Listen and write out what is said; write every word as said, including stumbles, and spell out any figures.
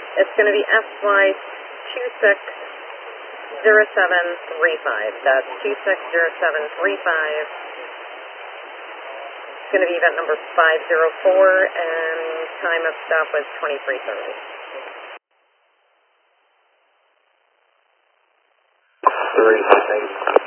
It's going to be S Y two six zero seven three five. That's two six zero seven three five. It's going to be event number five zero four, and time of stop was twenty-three thirty. Three, thanks.